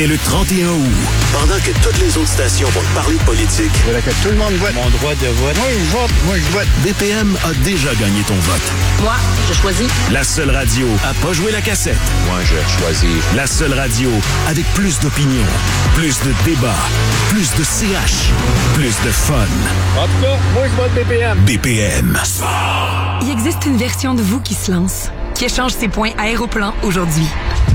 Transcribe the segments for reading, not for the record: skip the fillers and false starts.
Dès le 31 août, pendant que toutes les autres stations vont parler de politique, que tout le monde vote. Mon droit de vote. Moi, je vote. BPM a déjà gagné ton vote. Moi, je choisis. La seule radio à pas jouer la cassette. Moi, je choisis. La seule radio avec plus d'opinion, plus de débats, plus de CH, plus de fun. En tout cas, moi, je vote BPM. BPM. Il existe une version de vous qui se lance, qui échange ses points Aéroplan aujourd'hui,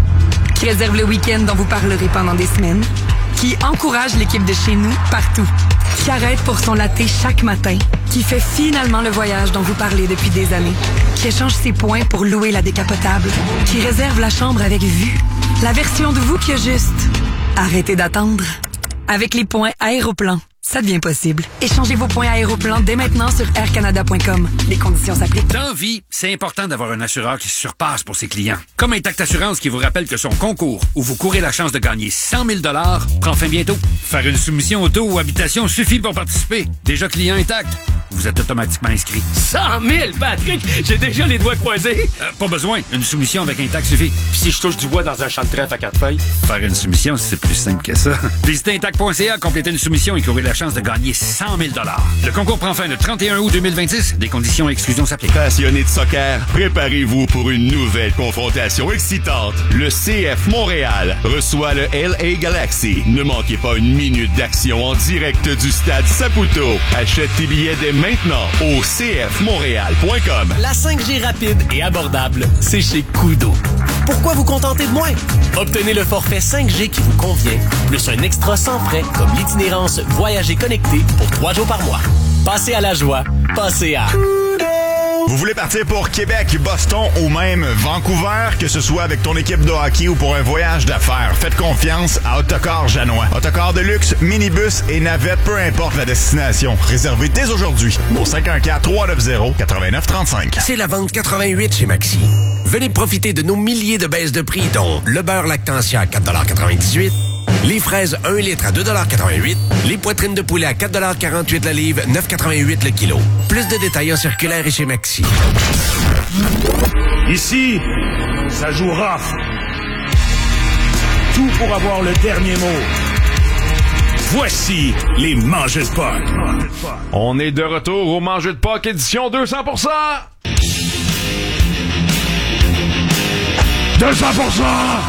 qui réserve le week-end dont vous parlerez pendant des semaines, qui encourage l'équipe de chez nous partout, qui arrête pour son latte chaque matin, qui fait finalement le voyage dont vous parlez depuis des années, qui échange ses points pour louer la décapotable, qui réserve la chambre avec vue. La version de vous qui a juste arrêtez d'attendre. Avec les points Aéroplan, ça devient possible. Échangez vos points Aéroplan dès maintenant sur aircanada.com. Les conditions s'appliquent. Dans vie, c'est important d'avoir un assureur qui se surpasse pour ses clients. Comme Intact Assurance qui vous rappelle que son concours, où vous courez la chance de gagner 100 000 $, prend fin bientôt. Faire une soumission auto ou habitation suffit pour participer. Déjà client Intact, vous êtes automatiquement inscrit. 100 000, Patrick! J'ai déjà les doigts croisés. Pas besoin, une soumission avec Intact suffit. Puis si je touche du bois dans un champ de trèfle à 4 feuilles? Faire une soumission, c'est plus simple que ça. Visitez intact.ca, complétez une soumission et courez la chance de gagner 100 000 $. Le concours prend fin le 31 août 2026. Des conditions et exclusions s'appliquent. Passionnés de soccer, préparez-vous pour une nouvelle confrontation excitante. Le CF Montréal reçoit le LA Galaxy. Ne manquez pas une minute d'action en direct du stade Saputo. Achète tes billets dès maintenant au cfmontréal.com. La 5G rapide et abordable, c'est chez Koodo. Pourquoi vous contenter de moins? Obtenez le forfait 5G qui vous convient, plus un extra sans frais comme l'itinérance Voyager connecté pour 3 jours par mois. Passez à la joie, passez à... Vous voulez partir pour Québec, Boston ou même Vancouver, que ce soit avec ton équipe de hockey ou pour un voyage d'affaires, faites confiance à Autocar Janois. Autocar de luxe, minibus et navette, peu importe la destination. Réservez dès aujourd'hui au 514-390-8935. C'est la vente 88 chez Maxi. Venez profiter de nos milliers de baisses de prix, dont le beurre Lactantia à 4,98 $, les fraises 1 litre à 2,88 $, les poitrines de poulet à 4,48 $ la livre, 9,88 $ le kilo. Plus de détails en circulaire et chez Maxi. Ici, ça joue rough. Tout pour avoir le dernier mot. Voici les Mangeux de Poc. On est de retour au Mangeux de Poc, édition 200%! 200%!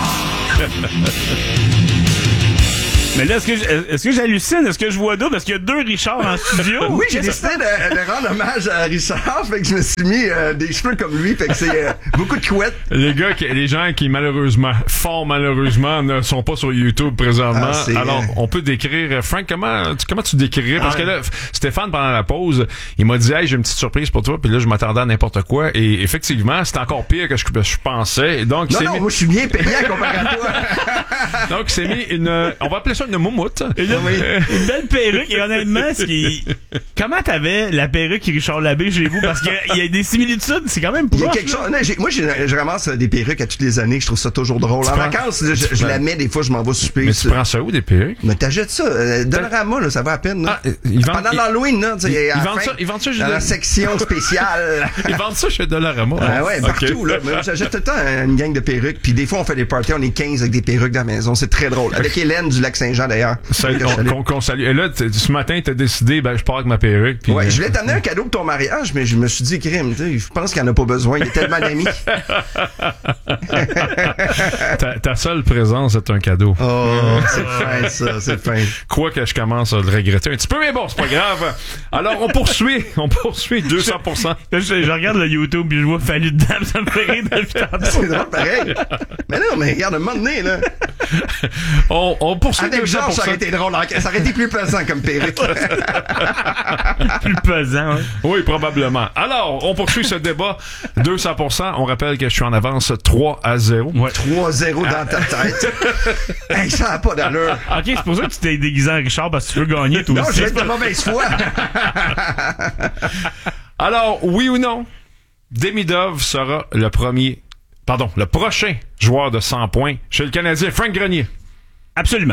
Mais là, est-ce que j'hallucine? Est-ce que je vois double? Est-ce qu'il y a 2 Richard en studio? Oui, j'ai décidé de rendre hommage à Richard, fait que je me suis mis des cheveux comme lui, fait que c'est beaucoup de couettes. Les gens qui malheureusement, fort malheureusement, ne sont pas sur YouTube présentement. Alors, on peut décrire, Frank, comment tu décrirais? Parce que là, Stéphane, pendant la pause, il m'a dit, hey, j'ai une petite surprise pour toi, puis là, je m'attendais à n'importe quoi, et effectivement, c'est encore pire que je pensais. Donc, moi, je suis bien payant comparé à toi. Donc, il s'est mis on va appeler ça une moumoute. Une belle perruque. Et honnêtement, comment t'avais la perruque Richard Labbé chez vous? Parce qu'il y a des similitudes, c'est quand même proche. Il y a quelque chose. Non, moi, je ramasse des perruques à toutes les années. Je trouve ça toujours drôle. En vacances, je la mets, des fois, je m'en vais souper. Mais tu prends ça où, des perruques? Mais t'achètes ça. Dollarama, là, ça va à peine. Là. Pendant l'Halloween, là, ils vendent ça dans la section spéciale. Ils vendent ça chez Dollarama. Ah ouais, partout, là. Mais j'achète tout le temps une gang de perruques. Puis des fois, on fait des parties, on est 15 avec des perruques dans la maison. C'est très drôle. Avec Hélène du Lac-Saint-Jean, d'ailleurs. Qu'on salue. Et là, ce matin, t'as décidé, je pars avec ma perruque. Puis je voulais t'amener un cadeau pour ton mariage, mais je me suis dit, crime, je pense qu'il en a pas besoin. Il y a tellement d'amis. ta seule présence est un cadeau. Oh, c'est fin, ça, c'est fin. Quoi que je commence à le regretter un petit peu, mais bon, c'est pas grave. Alors, on poursuit 200%. Je regarde le YouTube puis je vois Fallu de Dame, ça me fait rire depuis tantôt. C'est drôle, pareil. Mais non, mais regarde, un moment donné, là. On poursuit avec 200%. Georges, ça aurait été drôle. Ça aurait été plus pesant comme perruque. Plus pesant, hein? Oui, probablement. Alors, on poursuit ce débat 200%. On rappelle que je suis en avance 3-0. Ouais. 3-0 dans ta tête. Hey, ça n'a pas d'allure. OK, c'est pour ça que tu t'es déguisé en Richard, parce que tu veux gagner, toi aussi. Non, je vais être de mauvaise foi. Alors, oui ou non, Demidov sera le prochain joueur de 100 points chez le Canadien, Frank Grenier. Absolument.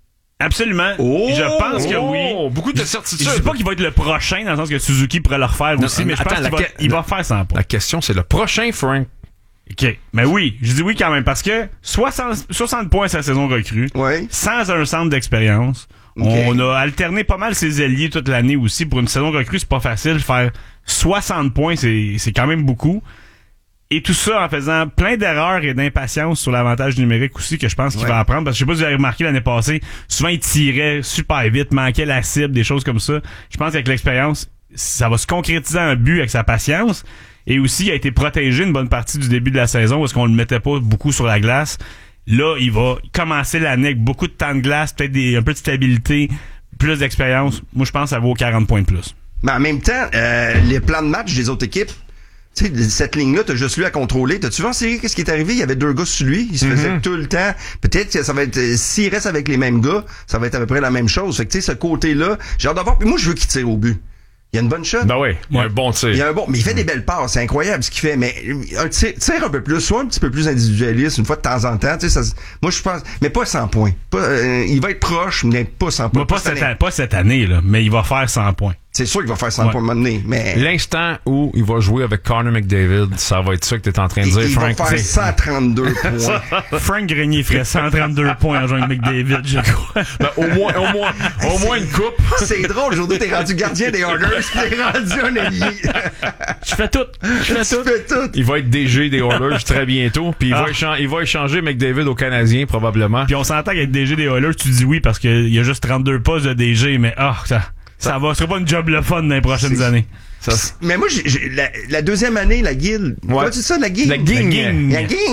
Je pense que oui. Beaucoup de certitude. Je sais pas qu'il va être le prochain, dans le sens que Suzuki pourrait le refaire aussi, mais je pense qu'il va faire 100 points. La question, c'est le prochain, Frank. OK. Mais oui, je dis oui quand même, parce que 60 points sa saison recrue, sans un centre d'expérience. Okay. On a alterné pas mal ses ailiers toute l'année aussi. Pour une saison recrue, c'est pas facile. Faire 60 points, c'est quand même beaucoup. Et tout ça en faisant plein d'erreurs et d'impatience sur l'avantage numérique aussi, que je pense qu'il va apprendre. Parce que je sais pas si vous avez remarqué l'année passée, souvent il tirait super vite, manquait la cible, des choses comme ça. Je pense qu'avec l'expérience, ça va se concrétiser un but avec sa patience. Et aussi, il a été protégé une bonne partie du début de la saison parce qu'on le mettait pas beaucoup sur la glace. Là, il va commencer l'année avec beaucoup de temps de glace, peut-être un peu de stabilité, plus d'expérience. Moi, je pense que ça vaut 40 points de plus. Mais en même temps, les plans de match des autres équipes, tu sais, cette ligne-là, t'as juste lui à contrôler. T'as-tu vu en série qu'est-ce qui est arrivé? Il y avait 2 gars sur lui. Il se faisait tout le temps. Peut-être que ça va être, s'il reste avec les mêmes gars, ça va être à peu près la même chose. Fait que tu sais, ce côté-là, j'ai hâte de voir. Puis moi, je veux qu'il tire au but. Il y a une bonne shot. Ben oui, il y a un bon tir. Il y a un bon, mais il fait des belles passes, c'est incroyable ce qu'il fait. Mais un tire un peu plus, soit un petit peu plus individualiste, une fois de temps en temps. Tu sais, moi je pense, mais pas 100 points. Il va être proche, mais pas 100 points. Pas cette année là, mais il va faire 100 points. C'est sûr qu'il va faire 100 points à un moment donné, mais... L'instant où il va jouer avec Connor McDavid, ça va être ça que t'es en train de dire, Frank. Il va faire 132 points. Frank Grenier ferait 132 points en jouant avec McDavid, je crois. Ben, au moins une coupe. C'est drôle, aujourd'hui, t'es rendu gardien des Oilers, t'es rendu un allié. Je fais tout. Il va être DG des Oilers très bientôt, puis il va échanger McDavid au Canadien, probablement. Puis on s'entend qu'être DG des Oilers, tu dis oui, parce qu'il y a juste 32 postes de DG, mais ça va, ce sera pas une job le fun dans les prochaines années. Mais moi, la deuxième année, la guilde. Ouais. Tu ça, la guilde? La guilde.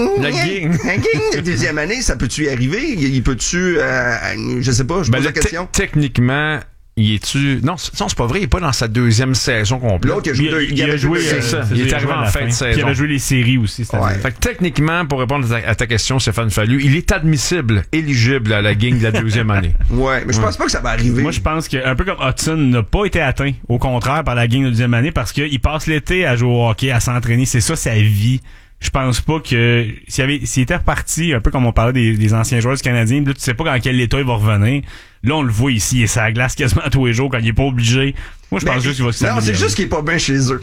La deuxième année, ça peut-tu y arriver? Il peut-tu, je sais pas, je pose la question. Techniquement, il est-tu... Non, c'est pas vrai, il est pas dans sa deuxième saison complète. L'autre, il a joué, c'est ça. Il est arrivé en fin de saison. Puis il avait joué les séries aussi, cette année. Fait que techniquement, pour répondre à ta question, Stéphane Fallu, il est admissible, éligible à la gang de la deuxième année. Ouais, mais je pense pas que ça va arriver. Moi, je pense que, un peu comme Hudson n'a pas été atteint, au contraire, par la gang de la deuxième année, parce qu'il passe l'été à jouer au hockey, à s'entraîner. C'est ça, sa vie. Je pense pas que s'il était reparti, un peu comme on parlait des anciens joueurs du Canadien, là, tu sais pas dans quel état il va revenir. Là, on le voit ici, il est sur la glace quasiment tous les jours quand il est pas obligé. Moi, je pense juste qu'il va se Non, c'est juste qu'il est pas bien chez eux.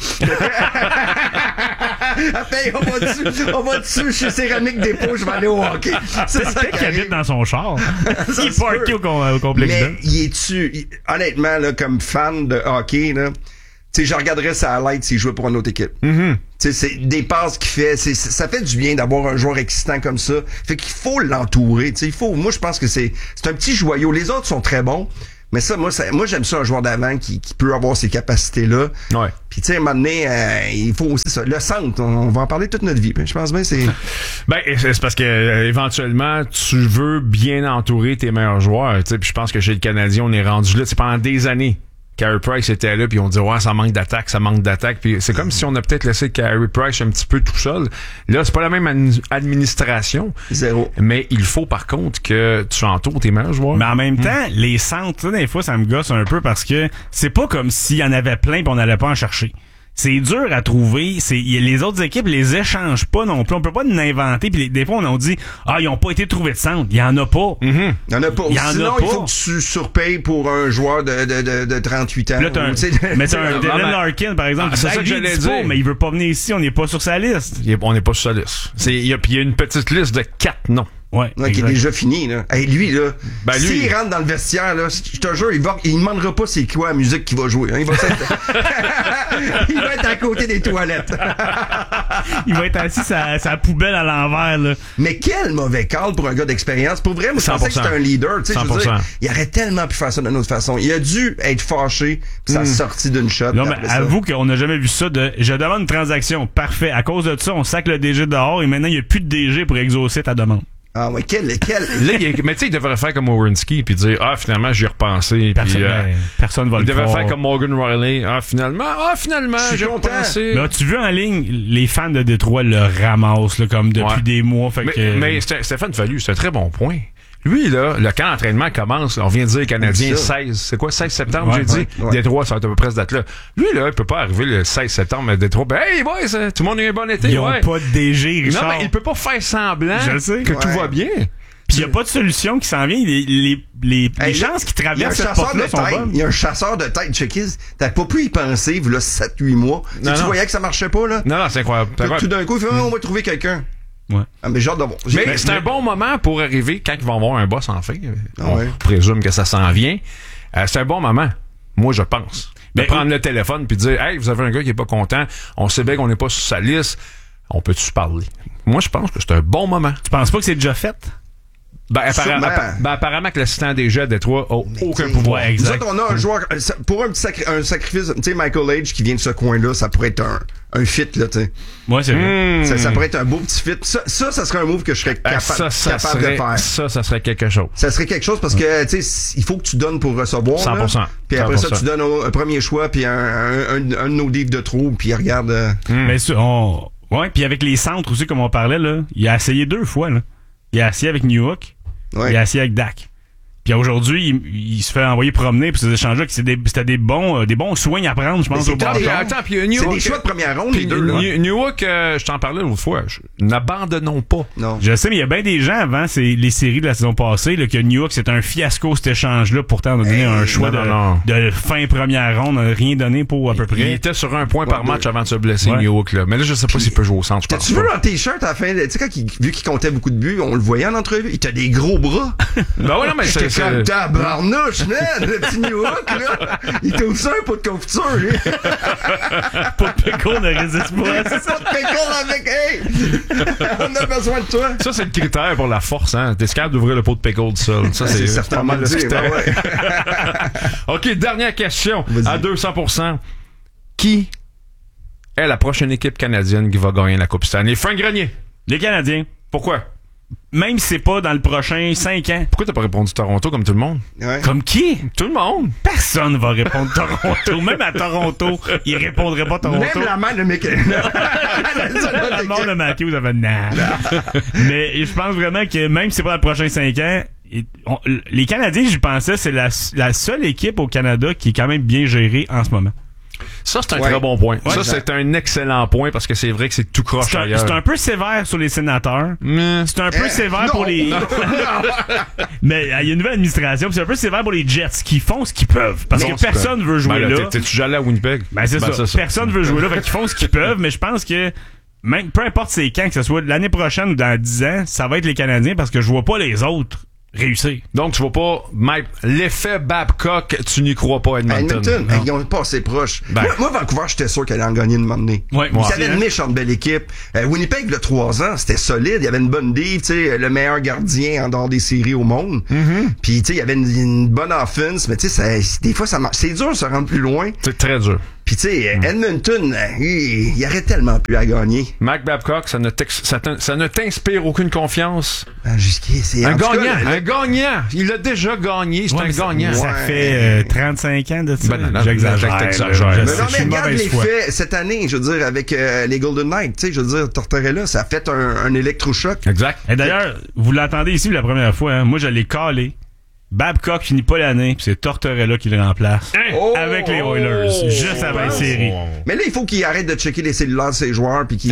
Après, on va dessus chez Céramique Dépôt, je vais aller au hockey. C'est ça qu'il habite dans son char. Il est parké au complexe. Mais honnêtement, là, comme fan de hockey, là, tu sais, je regarderais ça à l'aide s'il jouait pour une autre équipe. Tu sais, c'est des passes qu'il fait, ça fait du bien d'avoir un joueur excitant comme ça. Fait qu'il faut l'entourer, tu sais, moi je pense que c'est un petit joyau. Les autres sont très bons, mais moi j'aime ça un joueur d'avant qui peut avoir ces capacités-là. Ouais. Puis tu sais, à un moment donné, il faut aussi ça. Le centre, on va en parler toute notre vie. Je pense bien c'est... Ben, c'est parce que éventuellement, tu veux bien entourer tes meilleurs joueurs. Tu sais, puis je pense que chez le Canadien, on est rendu là, c'est pendant des années. Carey Price était là, puis on dit ouais, ça manque d'attaque, puis c'est comme si on a peut-être laissé Carey Price un petit peu tout seul. Là, c'est pas la même administration. Zéro. Mais il faut par contre que tu entoures tes meilleurs joueurs. Mais en même temps, les centres, des fois, ça me gosse un peu parce que c'est pas comme s'il y en avait plein puis on n'allait pas en chercher. C'est dur à trouver. Les autres équipes les échangent pas non plus. On peut pas l'inventer. Puis des fois, on dit ils ont pas été trouvés de centre. Il y en a pas. Il y en a pas. Sinon, il faut que tu surpayes pour un joueur de 38 ans. Là, mais t'as un Dylan Larkin, par exemple. C'est ça que j'allais dire. Mais il veut pas venir ici. On n'est pas sur sa liste. On n'est pas sur sa liste. Il y a une petite liste de 4 noms. Ouais, qui est déjà fini, là. Hey, lui, là, s'il rentre dans le vestiaire, là, je te jure, il demandera pas c'est quoi la musique qu'il va jouer, hein. Il va être à côté des toilettes. Il va être assis sa poubelle à l'envers, là. Mais quel mauvais call pour un gars d'expérience. Pour vrai, moi, je pensais que c'était un leader, tu sais, je veux dire, il aurait tellement pu faire ça d'une autre façon. Il a dû être fâché, pis ça a sorti d'une shot. Non, mais avoue qu'on n'a jamais vu ça je demande une transaction. Parfait. À cause de ça, on sac le DG dehors et maintenant, il n'y a plus de DG pour exaucer ta demande. Ah ouais, quel... Là, mais tu sais, il devrait faire comme Werenski puis dire finalement j'y ai repensé. Personne va le faire. Il devrait faire comme Morgan Riley. Finalement j'y ai repensé. Mais as-tu vu en ligne, les fans de Détroit le ramassent là, comme depuis des mois. Mais Stéphane Fallu, c'est un très bon point. Lui, là, le camp d'entraînement commence, on vient de dire Canadien 16, c'est quoi, 16 septembre, j'ai dit? Détroit, ça va être à peu près cette date-là. Lui, là, il peut pas arriver le 16 septembre à Détroit. Hey, boys, tout le monde a eu un bon été. Ils ont pas de DG, Richard. Non, mais il peut pas faire semblant je sais. que tout va bien. Puis il n'y a pas de solution qui s'en vient. Les chances qui traversent cette porte-là sont bonnes. Il y a un chasseur de tête, checkis. T'as pas pu y penser, là, 7-8 mois. Tu voyais que ça marchait pas, là? Non, c'est incroyable. Tout d'un coup, il fait, on va trouver quelqu'un. Ouais. Ah, mais j'ai hâte de voir. Mais c'est un bon moment pour arriver quand ils vont avoir un boss en fait. On présume que ça s'en vient. C'est un bon moment. Moi, je pense. De prendre le téléphone puis dire, hey, vous avez un gars qui est pas content. On sait bien qu'on n'est pas sur sa liste. On peut-tu se parler? Moi, je pense que c'est un bon moment. Tu penses pas que c'est déjà fait? Apparemment que l'assistant des jets de Détroit a aucun pouvoir. Ouais, exact. Nous autres, on a un joueur, pour un sacrifice, tu sais, Michael Age qui vient de ce coin-là, ça pourrait être un fit, là, tu sais. Ouais, c'est vrai. Ça pourrait être un beau petit fit. Ça serait un move que je serais capable de faire. Ça serait quelque chose. Ça serait quelque chose parce que, tu sais, il faut que tu donnes pour recevoir. 100%. Puis après ça, tu donnes un premier choix, puis un de nos livres de trou, puis regarde. Mais ouais, puis avec les centres aussi, comme on parlait, là, il a essayé 2 fois, là. Il a essayé avec Newhook. Ouais. Il a assis avec Dak. Puis aujourd'hui, il se fait envoyer promener pour ces échanges-là. C'était des bons soins à prendre, je pense, au bord. C'est des choix de première ronde, les deux. Newhook, je t'en parlais l'autre fois. N'abandonnons pas. Non. Je sais, mais il y a bien des gens avant les séries de la saison passée là, que Newhook, c'est un fiasco cet échange-là. Pourtant, on a donné un choix de fin première ronde. On n'a rien donné pour à peu près. Il était sur 1 point par match avant de se blesser, Newhook. Là. Mais là, je sais pas s'il peut jouer au centre. Tu veux un t-shirt à la fin? Tu sais, vu qu'il comptait beaucoup de buts, on le voyait en entrevue. Il t'a des gros bras. Ben ouais, non, mais c'est comme tabarnouche, man! Le petit Newhook, là! Il t'a aussi un pot de confiture, lui! Pot de pickle ne résiste pas. C'est ça, pot de pickle avec, hey! On a besoin de toi! Ça, c'est le critère pour la force, hein? T'es capable d'ouvrir le pot de pickle tout seul. Ça, c'est certainement le critère. Ouais. OK, dernière question. Vas-y. À 200%. Qui est la prochaine équipe canadienne qui va gagner la Coupe Stanley? Frank Grenier. Les Canadiens. Pourquoi? Même si c'est pas dans le prochain 5 ans. Pourquoi t'as pas répondu Toronto comme tout le monde? Ouais. Comme qui? Tout le monde. Personne va répondre Toronto. Même à Toronto, il répondrait pas Toronto. Même la mère de Michael. La mort de Matthews, ça fait nah. Mais je pense vraiment que même si c'est pas dans le prochain 5 ans, les Canadiens, je pensais, c'est la seule équipe au Canada qui est quand même bien gérée en ce moment. Ça, c'est un très bon point. Ouais, ça, c'est un excellent point parce que c'est vrai que c'est tout croche ailleurs. C'est un peu sévère sur les sénateurs. C'est un peu sévère pour les... Mais il y a une nouvelle administration, c'est un peu sévère pour les Jets qui font ce qu'ils peuvent. Parce que personne veut jouer là. T'es-tu allé à Winnipeg? C'est ça. Personne veut jouer là, fait qu'ils font ce qu'ils peuvent, mais je pense que même peu importe c'est quand, que ce soit l'année prochaine ou dans 10 ans, ça va être les Canadiens parce que je vois pas les autres réussir. Donc, tu vois pas, Mike, l'effet Babcock, tu n'y crois pas, Edmonton. Ils ont pas assez proche. Moi, Vancouver, j'étais sûr qu'elle allait en gagner une moment donné. Ouais, ils avaient une méchante belle équipe. Winnipeg, il y a 3 ans, c'était solide. Il y avait une bonne div, tu sais, le meilleur gardien en dehors des séries au monde. Puis, tu sais, il y avait une bonne offense, mais tu sais, des fois, ça marche. C'est dur de se rendre plus loin. C'est très dur. Puis tu sais, Edmonton, il y aurait tellement plus à gagner. Mike Babcock, ça ne t'inspire aucune confiance. C'est un gagnant. Un gagnant. Il a déjà gagné. C'est un gagnant. Ça fait 35 ans de ça. J'exagère. Mais regarde les faits cette année, je veux dire, avec les Golden Knights. Tu sais, je veux dire, Tortorella, ça a fait un électrochoc. Exact. Et d'ailleurs, vous l'entendez ici la première fois. Hein? Moi, je l'ai calé. Babcock finit pas l'année, puis c'est Tortorella qui le remplace avec les Oilers, juste avant la série. Mais là, il faut qu'il arrête de checker les cellulaires de ses joueurs, puis qu'il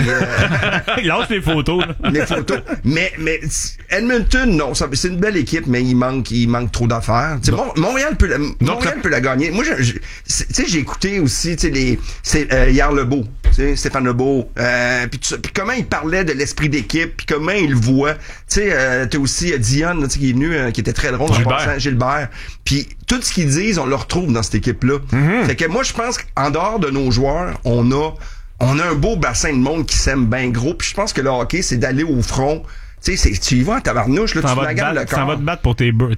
il lance les photos. Là. Les photos. Mais Edmonton, non, c'est une belle équipe, mais il manque trop d'affaires. Montréal peut la gagner. Moi, tu sais, j'ai écouté aussi, tu sais, hier Lebeau, tu sais, Stéphane Lebeau, puis comment il parlait de l'esprit d'équipe, puis comment il le voit. Tu sais, t'as aussi Dion, tu sais, qui est venu, qui était très drôle. Gilbert. Puis tout ce qu'ils disent, on le retrouve dans cette équipe-là. Fait que moi, je pense qu'en dehors de nos joueurs, on a un beau bassin de monde qui s'aime bien gros. Puis je pense que le hockey, c'est d'aller au front. Tu sais, tu y vas en tabarnouche, là, tu maganes le corps. Ça va te battre pour tes boys.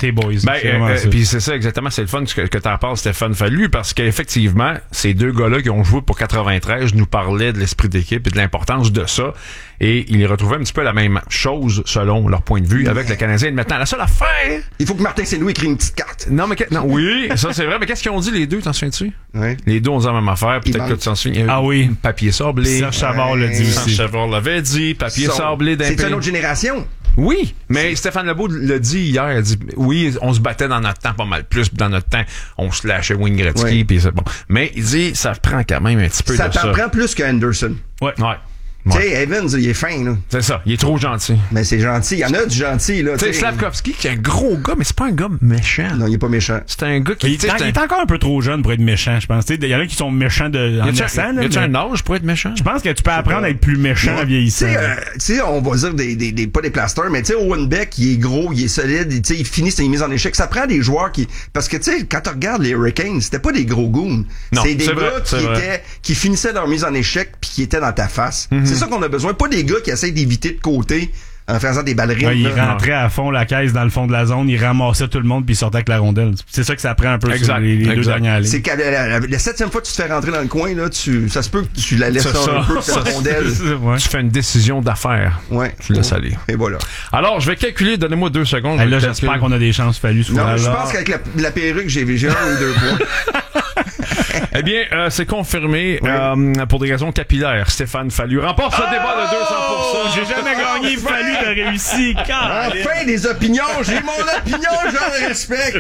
Puis c'est ça, exactement, c'est le fun que t'en parles, Stéphane Fallu, parce qu'effectivement, ces deux gars-là qui ont joué pour 93 nous parlaient de l'esprit d'équipe et de l'importance de ça. Et ils retrouvaient un petit peu la même chose, selon leur point de vue, avec le Canadien. Maintenant, la seule affaire... Il faut que Martin Saint-Louis écrive une petite carte. Non, oui, ça c'est vrai, mais qu'est-ce qu'ils ont dit les deux, t'en souviens-tu? Oui. Les deux ont dit la même affaire, peut-être que tu t'en souviens. Ah oui. Papier sablé. Serge Chavard l'a dit aussi. Serge Chavard l'avait dit, papier sablé d'un C'est une autre génération. Oui, mais Stéphane Lebeau l'a dit hier, il a dit oui, on se battait dans notre temps pas mal plus, dans notre temps, on se lâchait Wayne Gretzky, puis c'est bon. Mais il dit ça prend quand même un petit peu de ça. Ça t'en prend plus que Anderson. Ouais. Tu sais, Evans, il est fin, là. C'est ça, il est trop gentil. Mais c'est gentil. Il y en a du gentil, là. Tu sais, Slavkovski, qui est un gros gars, mais c'est pas un gars méchant. Non, il est pas méchant. C'est un gars qui... Il est encore un peu trop jeune pour être méchant, je pense. Il y en a qui sont méchants en naissant. Y a-tu un âge pour être méchant? Je pense que tu peux apprendre à être plus méchant en vieillissant. Tu sais, on va dire pas des plasters, mais tu sais, Owen Beck, il est gros, il est solide, il finit ses mises en échec. Ça prend des joueurs parce que tu sais, quand tu regardes les Hurricanes, c'était pas des gros goons. C'est des gars qui finissaient leur mise en échec puis qui étaient dans ta face. C'est ça qu'on a besoin. Pas des gars qui essayent d'éviter de côté en faisant des ballerines. Il rentrait à fond la caisse dans le fond de la zone, il ramassait tout le monde puis il sortait avec la rondelle. C'est ça que ça prend un peu sur les deux dernières lignes. C'est qu'à la 7e fois que tu te fais rentrer dans le coin, là, ça se peut que tu la laisses un peu cette rondelle. Tu fais une décision d'affaires. Ouais. Tu laisses aller. Et voilà. Alors, je vais calculer, donnez-moi 2 secondes. Là, j'espère qu'on a des chances Fallu. Non, je pense qu'avec la perruque, j'ai 1 ou 2 points. Eh bien, c'est confirmé pour des raisons capillaires. Stéphane Fallu remporte ce débat de 200%. J'ai jamais gagné, Fallu de réussir. Enfin, des opinions. J'ai mon opinion, je le respecte.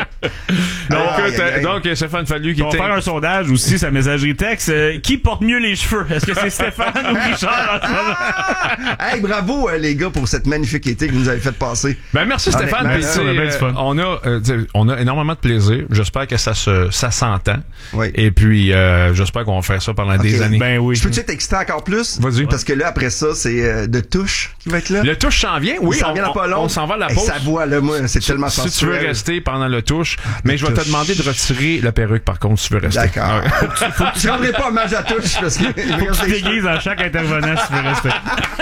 Donc, Stéphane Fallu qui on va faire un sondage aussi, sa messagerie texte. Qui porte mieux les cheveux? Est-ce que c'est Stéphane ou Richard? Hey, bravo les gars pour cette magnifique été que vous nous avez fait passer. Ben merci Stéphane. On a énormément de plaisir. J'espère que ça s'entend. Oui. Et puis j'espère qu'on va faire ça pendant des années. Ben oui. Je peux-tu t'exciter encore plus? Vas-y. Parce que là, après ça, c'est de touche qui va être là. Le touche s'en vient, oui. On s'en va à la pause. Sa voix, là, moi, c'est tellement sensuel. Si tu veux rester pendant le touche, mais je vais te demander de retirer la perruque, par contre, si tu veux rester. D'accord. Je rendrai pas hommage à touche parce que... Faut que tu déguises à chaque intervenant si tu veux rester.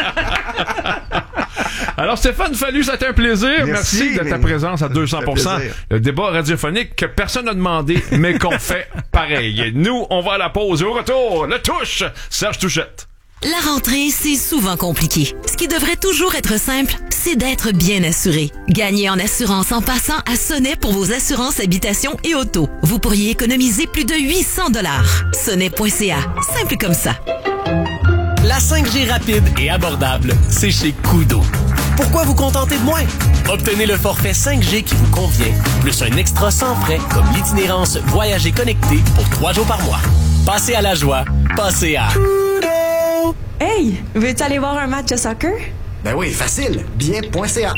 Alors, Stéphane Fallu, ça a été un plaisir. Merci de ta présence à 200%. Le débat radiophonique que personne n'a demandé, mais qu'on fait pareil. Nous, on va à la pause et au retour, le touche, Serge Touchette. La rentrée, c'est souvent compliqué. Ce qui devrait toujours être simple, c'est d'être bien assuré. Gagnez en assurance en passant à Sonnet pour vos assurances habitation et auto. Vous pourriez économiser plus de 800 $. Sonnet.ca. Simple comme ça. La 5G rapide et abordable, c'est chez Kudo. Pourquoi vous contenter de moins? Obtenez le forfait 5G qui vous convient, plus un extra sans frais comme l'itinérance Voyager connecté pour 3 jours par mois. Passez à la joie, passez à Kudo! Hey, veux-tu aller voir un match de soccer? Ben oui, facile, bien.ca.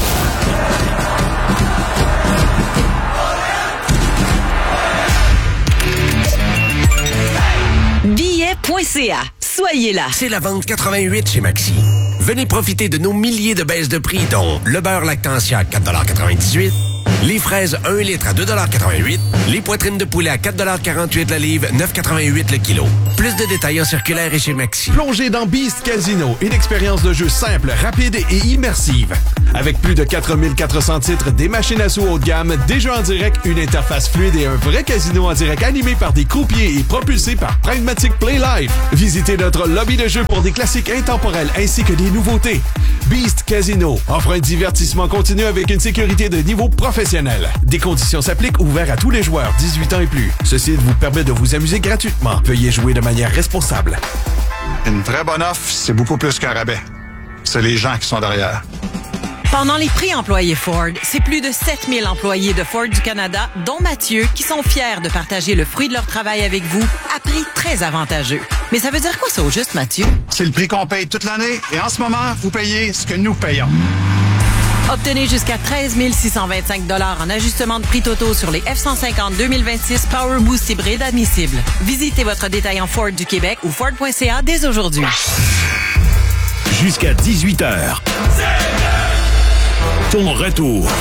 Billet.ca. Soyez là. C'est la vente 88 chez Maxi. Venez profiter de nos milliers de baisses de prix, dont le beurre Lactantia à 4,98 $, les fraises 1 litre à 2,88 $, les poitrines de poulet à 4,48 $ la livre, 9,88 le kilo. Plus de détails en circulaire et chez Maxi. Plongez dans Beast Casino, une expérience de jeu simple, rapide et immersive. Avec plus de 4400 titres, des machines à sous haut de gamme, des jeux en direct, une interface fluide et un vrai casino en direct animé par des croupiers et propulsé par Pragmatic Play Live. Visitez notre lobby de jeux pour des classiques intemporels ainsi que des nouveautés. Beast Casino offre un divertissement continu avec une sécurité de niveau professionnel. Des conditions s'appliquent, ouverts à tous les joueurs 18 ans et plus. Ceci vous permet de vous amuser gratuitement. Veuillez jouer de manière responsable. Une vraie bonne offre, c'est beaucoup plus qu'un rabais. C'est les gens qui sont derrière. Pendant les prix employés Ford, c'est plus de 7000 employés de Ford du Canada, dont Mathieu, qui sont fiers de partager le fruit de leur travail avec vous à prix très avantageux. Mais ça veut dire quoi ça au juste, Mathieu? C'est le prix qu'on paye toute l'année et en ce moment, vous payez ce que nous payons. Obtenez jusqu'à 13 625 $ en ajustement de prix totaux sur les F-150 2026 Power Boost hybride admissibles. Visitez votre détaillant Ford du Québec ou Ford.ca dès aujourd'hui. Jusqu'à 18h. Ton retour.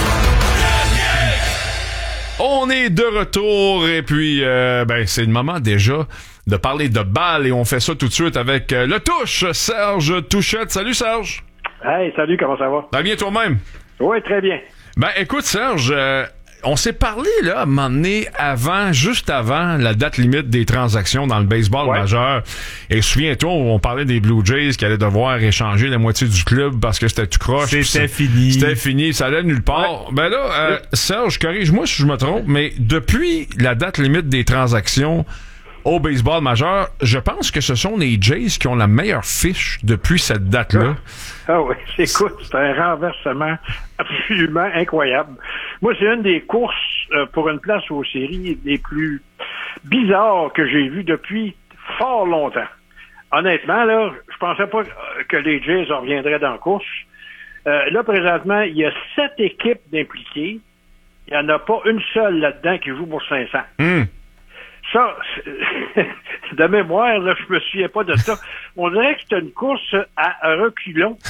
On est de retour et puis c'est le moment déjà de parler de balles et on fait ça tout de suite avec le touche, Serge Touchette. Salut Serge. Hey, salut, comment ça va? Ça va bien toi-même? Oui, très bien. Ben écoute Serge, on s'est parlé là à un moment donné juste avant la date limite des transactions dans le baseball majeur. Et souviens-toi, on parlait des Blue Jays qui allaient devoir échanger la moitié du club parce que c'était tout croche. C'était fini. C'était fini, ça allait nulle part. Ouais. Ben là, Serge, corrige-moi si je me trompe, mais depuis la date limite des transactions au baseball majeur, je pense que ce sont les Jays qui ont la meilleure fiche depuis cette date-là. Ah oui, écoute, c'est un renversement absolument incroyable. Moi, c'est une des courses pour une place aux séries les plus bizarres que j'ai vues depuis fort longtemps. honnêtement, là, je pensais pas que les Jays reviendraient dans la course. Là, présentement, il y a 7 équipes d'impliquées. Il n'y en a pas une seule là-dedans qui joue pour 500. Ça, de mémoire, là, je me souviens pas de ça. On dirait que c'est une course à reculons.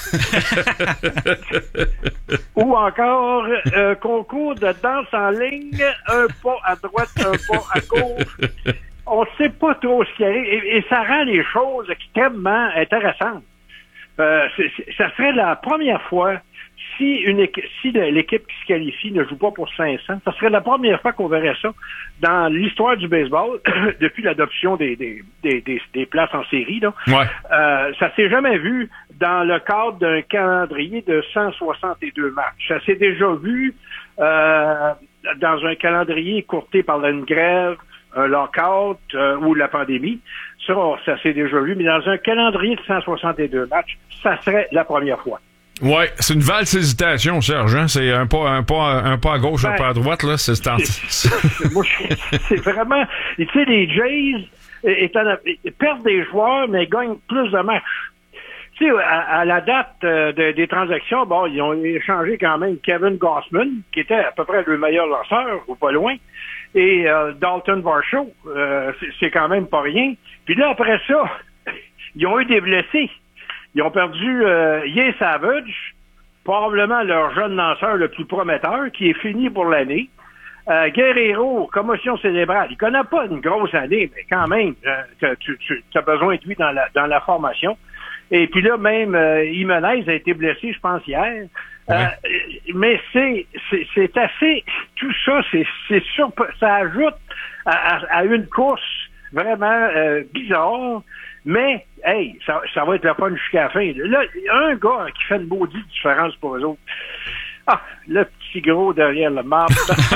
Ou encore un concours de danse en ligne, un pas à droite, un pas à gauche. On sait pas trop ce qu'il y a. Et ça rend les choses extrêmement intéressantes. Ça serait la première fois si l'équipe qui se qualifie ne joue pas pour 500, ça serait la première fois qu'on verrait ça dans l'histoire du baseball depuis l'adoption des places en série. Là. Ouais. Ça s'est jamais vu dans le cadre d'un calendrier de 162 matchs. Ça s'est déjà vu dans un calendrier écourté par une grève, un lockout ou la pandémie. Ça s'est déjà vu, mais dans un calendrier de 162 matchs, ça serait la première fois. Ouais, c'est une valse hésitation, Serge. Hein? C'est un pas à gauche, un pas à droite, là. C'est vraiment. Tu sais, les Jays perdent des joueurs, mais gagnent plus de matchs. Tu sais, à la date des transactions, bon, ils ont échangé quand même Kevin Gausman, qui était à peu près le meilleur lanceur, ou pas loin, et Dalton Varsho. C'est quand même pas rien. Puis là, après ça, ils ont eu des blessés. Ils ont perdu Yé Savage, probablement leur jeune lanceur le plus prometteur, qui est fini pour l'année. Guerrero, commotion cérébrale. Il connaît pas une grosse année, mais quand même, tu as besoin de lui dans la formation. Et puis là, même Jimenez a été blessé, je pense, hier. Mais c'est assez... Tout ça, c'est sûr, ça ajoute à une course vraiment bizarre. Mais, hey, ça va être le fun jusqu'à la fin. Là, il y a un gars qui fait une maudite différence pour eux autres. Ah, le petit gros derrière le marbre.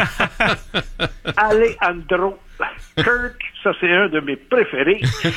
Alejandro Kirk, ça c'est un de mes préférés.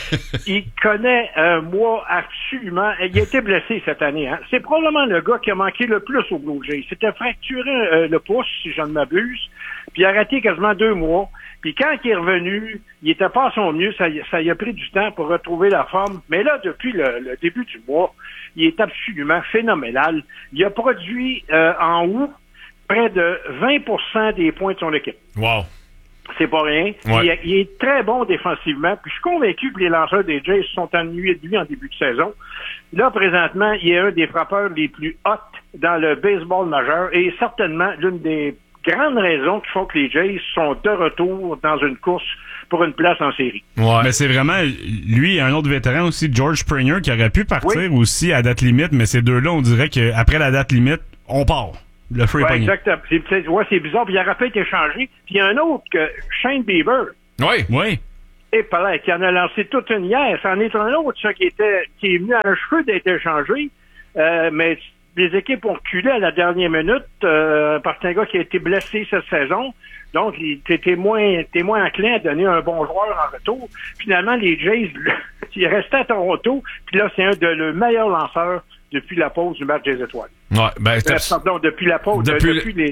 Il connaît moi absolument. Il a été blessé cette année. Hein. C'est probablement le gars qui a manqué le plus au Blue Jays. Il s'était fracturé le pouce, si je ne m'abuse, puis il a raté quasiment 2 mois. Puis quand il est revenu, il était pas à son mieux, ça y a pris du temps pour retrouver la forme. Mais là, depuis le début du mois, il est absolument phénoménal. Il a produit en août près de 20% des points de son équipe. Wow. C'est pas rien. Ouais. Il est très bon défensivement. Puis je suis convaincu que les lanceurs des Jays se sont ennuyés de lui en début de saison. Là, présentement, il est un des frappeurs les plus hot dans le baseball majeur et certainement l'une des grandes raisons qui font que les Jays sont de retour dans une course pour une place en série. Ouais. Mais c'est vraiment, lui et un autre vétéran aussi, George Springer, qui aurait pu partir aussi à date limite, mais ces deux-là, on dirait qu'après la date limite, on part. Le free pogné. Exactement. C'est bizarre. Puis il aurait pas été changé. Puis il y a un autre, que Shane Bieber. Oui. Et pareil, qui en a lancé toute une hier. C'en est un autre, ça, qui est venu à un cheveu d'être échangé. Mais les équipes ont reculé à la dernière minute parce qu'un gars qui a été blessé cette saison. Donc, t'es moins enclin à donner un bon joueur en retour. Finalement, les Jays, ils restaient à Toronto. Puis là, c'est un de leurs meilleurs lanceurs depuis la pause du match des étoiles. Ouais, pardon, depuis la pause, depuis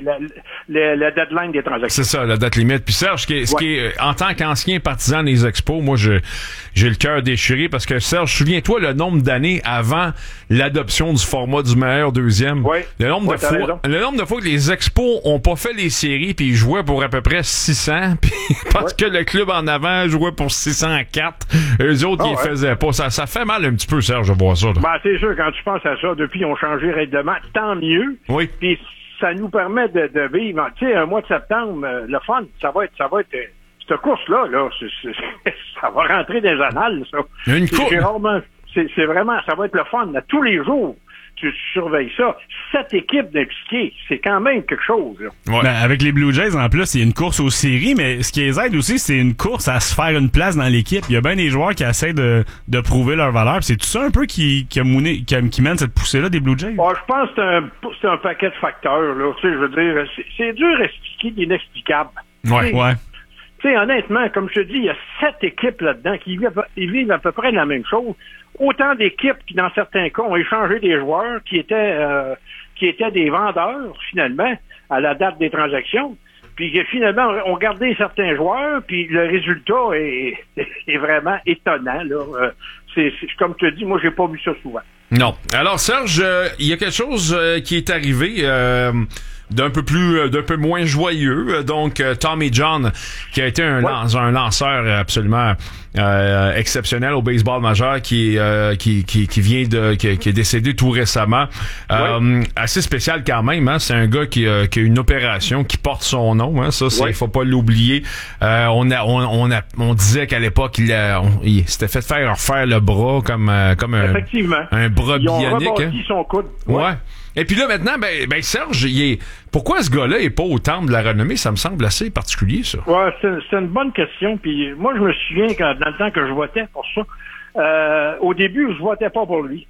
la deadline des transactions. C'est ça, la date limite. Puis Serge, ce qui est, en tant qu'ancien partisan des Expos, moi, j'ai le cœur déchiré parce que, Serge, souviens-toi le nombre d'années avant l'adoption du format du meilleur deuxième. Oui. Le nombre de fois que les Expos ont pas fait les séries puis ils jouaient pour à peu près 600 puis parce que le club en avant jouait pour 604, eux autres, ils les faisaient pas. Ça fait mal un petit peu, Serge, de voir ça. Ben, c'est sûr, quand tu penses à ça, depuis, ils ont changé le règlement, tant mieux. Oui. Puis ça nous permet de vivre, tu sais, un mois de septembre, le fun, ça va être cette course-là, ça va rentrer dans les annales, ça. Une course. C'est vraiment, ça va être le fun, là, tous les jours. Tu surveilles ça. 7 équipes d'impliqués, c'est quand même quelque chose. Ouais. Ben, avec les Blue Jays, en plus, il y a une course aux séries, mais ce qui les aide aussi, c'est une course à se faire une place dans l'équipe. Il y a bien des joueurs qui essaient de prouver leur valeur. C'est tout ça un peu qui mène cette poussée-là des Blue Jays? Je pense que c'est un paquet de facteurs. Là. Tu sais, je veux dire, c'est dur à expliquer l'inexplicable. Ouais. Tu sais, honnêtement, comme je te dis, il y a 7 équipes là-dedans qui vivent à peu près la même chose. Autant d'équipes qui, dans certains cas, ont échangé des joueurs qui étaient des vendeurs, finalement, à la date des transactions, puis qui, finalement, ont gardé certains joueurs, puis le résultat est vraiment étonnant. Là. c'est comme tu dis, moi, j'ai pas vu ça souvent. Non. Alors, Serge, il y a quelque chose qui est arrivé d'un peu moins joyeux. Donc, Tommy John, qui a été un lanceur absolument exceptionnel au baseball majeur, qui est décédé tout récemment. Assez spécial quand même. Hein? C'est un gars qui a une opération qui porte son nom. Hein? Ça, il faut pas l'oublier. On disait qu'à l'époque, il s'était fait faire refaire le bras comme un bras bionique. Ils ont rebâti son coude. Ouais. Et puis là, maintenant, ben Serge, pourquoi ce gars-là est pas au temple de la renommée? Ça me semble assez particulier, ça. Ouais, c'est une bonne question. Puis moi, je me souviens dans le temps que je votais pour ça, au début, je votais pas pour lui.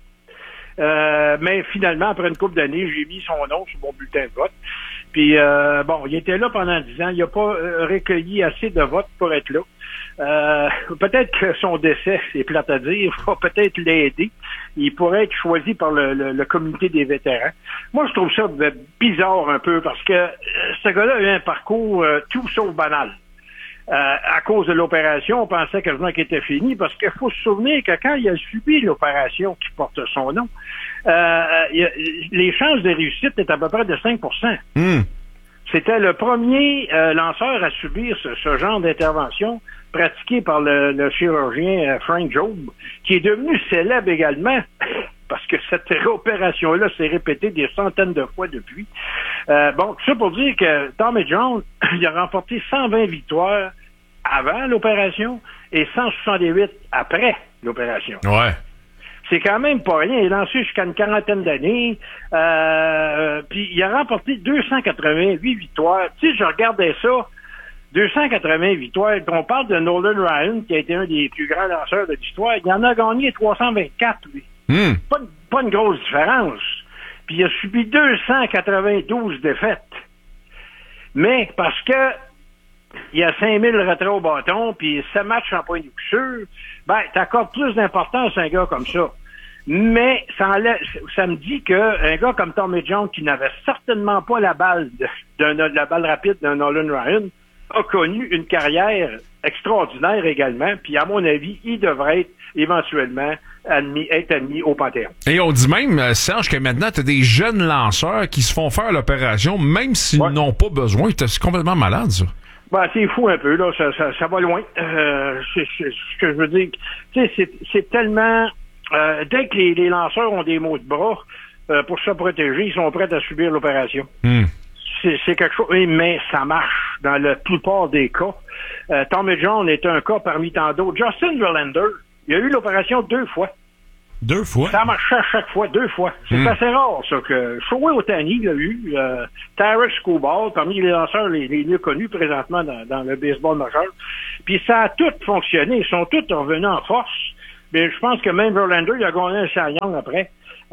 Mais finalement, après une couple d'années, j'ai mis son nom sur mon bulletin de vote. Puis, il était là pendant 10 ans. Il n'a pas recueilli assez de votes pour être là. Peut-être que son décès, c'est plate à dire, va peut-être l'aider. Il pourrait être choisi par le comité des vétérans. Moi, je trouve ça bizarre un peu parce que ce gars-là a eu un parcours tout sauf banal. À cause de l'opération, on pensait quasiment qu'il était fini parce qu'il faut se souvenir que quand il a subi l'opération qui porte son nom, les chances de réussite étaient à peu près de 5%. C'était le premier lanceur à subir ce genre d'intervention pratiquée par le chirurgien Frank Jobe, qui est devenu célèbre également parce que cette opération-là s'est répétée des centaines de fois depuis. Tout ça pour dire que Tommy John, il a remporté 120 victoires avant l'opération et 168 après l'opération. Ouais. C'est quand même pas rien. Il est lancé jusqu'à une quarantaine d'années. Puis il a remporté 288 victoires. Tu sais, je regardais ça. 280 victoires. On parle de Nolan Ryan, qui a été un des plus grands lanceurs de l'histoire. Il en a gagné 324, lui. Pas une grosse différence. Puis il a subi 292 défaites. Mais parce que il y a 5000 retraits au bâton, puis 7 matchs en point de coup sûr, t'accordes plus d'importance à un gars comme ça. Mais ça me dit qu'un gars comme Tommy John, qui n'avait certainement pas la balle la balle rapide d'un Nolan Ryan, a connu une carrière extraordinaire également, puis à mon avis, il devrait être éventuellement être admis au Panthéon. Et on dit même, Serge, que maintenant, tu as des jeunes lanceurs qui se font faire l'opération, même s'ils n'ont pas besoin. C'est complètement malade, ça. C'est fou un peu, là. Ça va loin. Ce que je veux dire, tu sais, c'est tellement... dès que les lanceurs ont des maux de bras, pour se protéger, ils sont prêts à subir l'opération. C'est quelque chose, mais ça marche dans la plupart des cas. Tommy John est un cas parmi tant d'autres. Justin Verlander, il a eu l'opération 2 fois. 2 fois? Ça a marché à chaque fois, 2 fois. C'est assez rare, ça, que Shohei Ohtani l'a eu. Tarek Skubal, parmi les lanceurs les mieux connus présentement dans le baseball majeur. Puis ça a tout fonctionné. Ils sont tous revenus en force. Mais je pense que même Verlander, il a gagné un Cy Young après.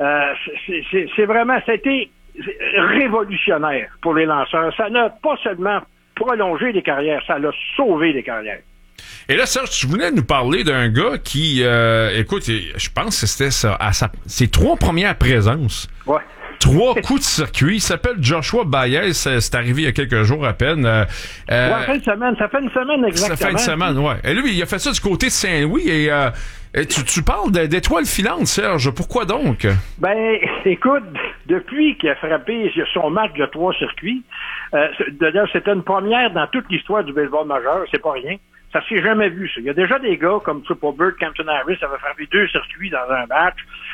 C'est vraiment, c'était révolutionnaire pour les lanceurs. Ça n'a pas seulement prolongé des carrières, ça l'a sauvé des carrières. Et là, Serge, tu voulais nous parler d'un gars qui, écoute, je pense que c'était ça, ses 3 premières présences. Ouais. 3 coups de circuit. Il s'appelle Joshua Baez. C'est arrivé il y a quelques jours à peine. Ça fait une semaine exactement. Ça fait une semaine, ouais. Et lui, il a fait ça du côté de Saint-Louis et tu parles d'étoiles filantes, Serge. Pourquoi donc? Écoute, depuis qu'il a frappé son match de 3 circuits, d'ailleurs, c'était une première dans toute l'histoire du baseball majeur. C'est pas rien. Ça s'est jamais vu, ça. Il y a déjà des gars comme Triple Bird, Campton Harris, avaient frappé 2 circuits dans un match.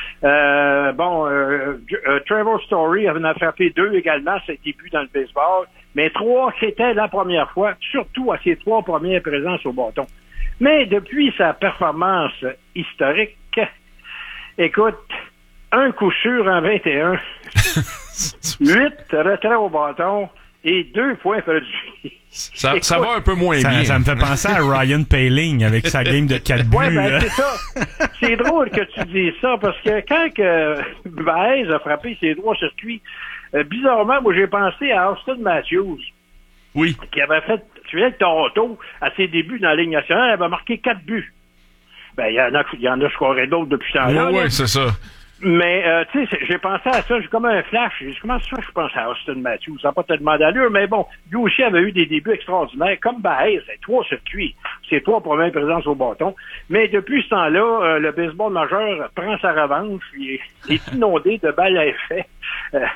Trevor Story avait frappé 2 également à ses débuts dans le baseball. Mais 3, c'était la première fois, surtout à ses 3 premières présences au bâton. Mais depuis sa performance historique, écoute, un coup sûr en 21, 8 retraits au bâton et 2 points perdus. Ça va un peu moins bien. Ça me fait penser à Ryan Poehling avec sa game de 4 buts. C'est ça. C'est drôle que tu dises ça parce que quand Baez a frappé ses 3 circuits, bizarrement, moi j'ai pensé à Austin Matthews. Oui. Qui avait fait, tu viens de Toronto, à ses débuts dans la Ligue nationale, il avait marqué 4 buts. Il y en a scoré d'autres depuis ce temps-là. Oui, c'est ça. Mais, tu sais, j'ai pensé à ça, j'ai comme un flash. J'ai dit, comment ça, je pense à Austin Matthews? Ça n'a pas tellement d'allure, mais bon, lui aussi avait eu des débuts extraordinaires. Comme Baez, c'est 3 circuits. C'est 3 premières présences au bâton. Mais depuis ce temps-là, le baseball majeur prend sa revanche. Il est inondé de balles à effet. Là,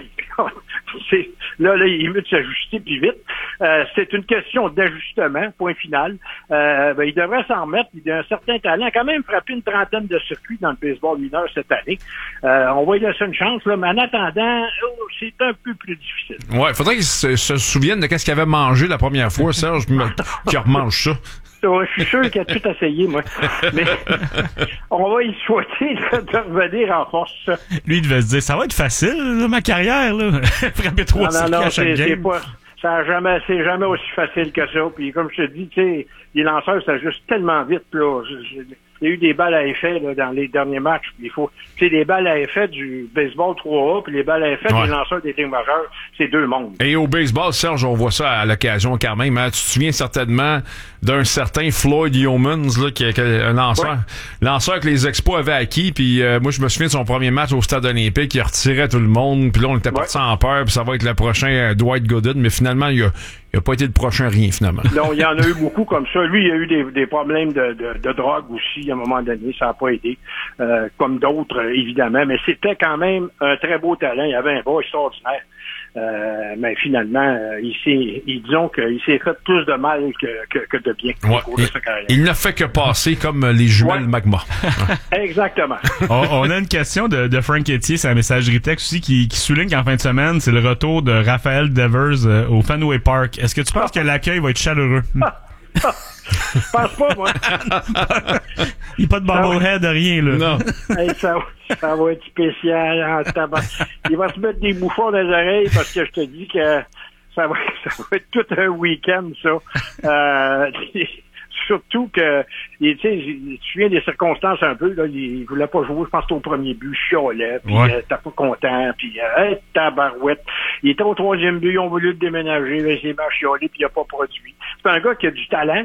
il veut s'ajuster plus vite. C'est une question d'ajustement, point final. Il devrait s'en remettre. Il a un certain talent. Il a quand même frappé une trentaine de circuits dans le baseball mineur cette année. On va lui laisser une chance, là, mais en attendant, c'est un peu plus difficile. Ouais, faudrait qu'il se souvienne de qu'est-ce qu'il avait mangé la première fois, Serge, qu'il remange ça. Ouais, je suis sûr qu'il a tout essayé, moi. Mais on va y souhaiter de revenir en force. Lui, il devait se dire, ça va être facile, là, ma carrière, là. Frapper 3 circuits à chaque game. C'est jamais aussi facile que ça. Puis comme je te dis, tu sais, les lanceurs s'ajustent tellement vite, là. Il y a eu des balles à effet là, dans les derniers matchs. Il faut, tu sais, les balles à effet du baseball 3A puis les balles à effet des lanceurs des ligues majeures, c'est 2 mondes. Et au baseball, Serge, on voit ça à l'occasion quand même. Hein? Tu te souviens certainement d'un certain Floyd Yeomans, là, qui est un lanceur que les Expos avaient acquis. Puis moi, je me souviens de son premier match au Stade olympique, il retirait tout le monde. Puis là, on était partis en peur. Puis ça va être le prochain Dwight Gooden. Mais finalement, il a pas été le prochain rien, finalement. Non, il y en a eu beaucoup comme ça. Lui, il a eu des problèmes de drogue aussi, à un moment donné. Ça n'a pas aidé. Comme d'autres, évidemment. Mais c'était quand même un très beau talent. Il avait un bras extraordinaire. Mais finalement, disons qu'il s'est fait plus de mal que de bien au cours de sa carrière. Il n'a fait que passer comme les jumelles Magma. Exactement. On a une question de Frank Etier, c'est un messagerie texte aussi, qui souligne qu'en fin de semaine, c'est le retour de Raphaël Devers au Fenway Park. Est-ce que tu penses que l'accueil va être chaleureux? Je pense pas, moi. Il n'y a pas de bobblehead, rien, là. Non. Hey, ça va être spécial en tabac. Il va se mettre des bouffons dans les oreilles parce que je te dis que ça va être tout un week-end, ça. Surtout que, tu sais, je me souviens des circonstances un peu, là, il voulait pas jouer, je pense que c'était au premier but, chiolait, puis t'es pas content, puis tabarouette. Il était au 3e but, ils ont voulu le déménager, là, il s'est mis à chioler, puis il a pas produit. C'est un gars qui a du talent.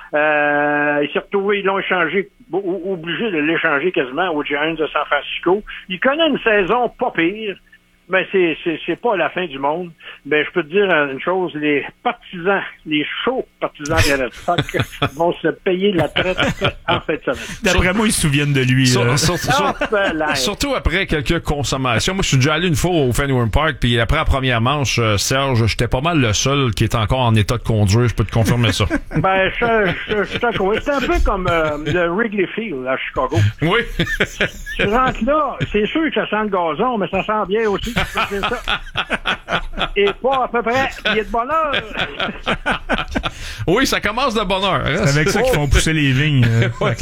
Il s'est retrouvé, ils l'ont échangé, obligé de l'échanger quasiment aux Giants de San Francisco. Il connaît une saison pas pire. Ben, c'est pas la fin du monde. Ben, je peux te dire une chose, les partisans, les chauds partisans de Red Sox vont se payer la traite en fin de semaine. D'après moi, ils se souviennent de lui. Surtout après quelques consommations. Moi, je suis déjà allé une fois au Fenway Park, puis après la première manche, Serge, j'étais pas mal le seul qui est encore en état de conduire. Je peux te confirmer ça. Ben, je t'accorde. C'est un peu comme le Wrigley Field à Chicago. Oui. Tu rentres là, c'est sûr que ça sent le gazon, mais ça sent bien aussi. C'est ça. Et pas à peu près. Il y a de bonheur. Oui, ça commence de bonheur. C'est avec ça qu'ils font pousser les vignes. C'est